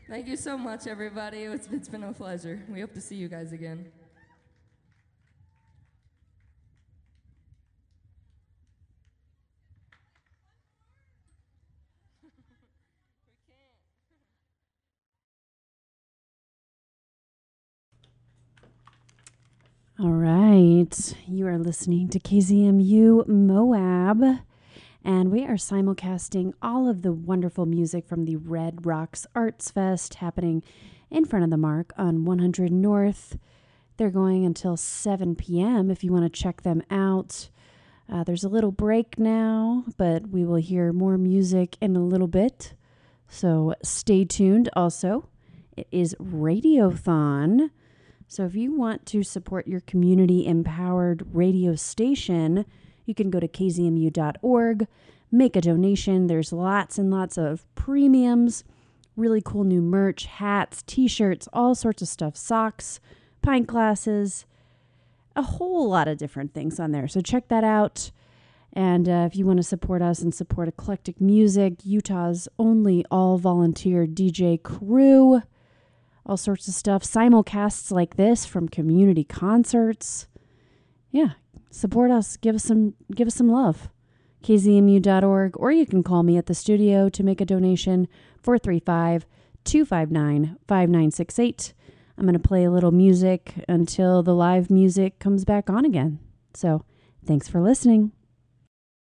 Thank you so much, everybody. It's been a pleasure. We hope to see you guys again. All right. You are listening to KZMU Moab, and we are simulcasting all of the wonderful music from the Red Rocks Arts Fest happening in front of the Mark on 100 North. They're going until 7 p.m. if you want to check them out. There's a little break now, but we will hear more music in a little bit. So stay tuned. Also, it is Radiothon. So if you want to support your community-empowered radio station, you can go to kzmu.org, make a donation. There's lots and lots of premiums, really cool new merch, hats, T-shirts, all sorts of stuff, socks, pint glasses, a whole lot of different things on there. So check that out. And if you want to support us and support eclectic music, Utah's only all-volunteer DJ crew, all sorts of stuff, simulcasts like this from community concerts. Yeah, support us. Give us some love. kzmu.org, or you can call me at the studio to make a donation, 435-259-5968. I'm going to play a little music until the live music comes back on again. So, thanks for listening.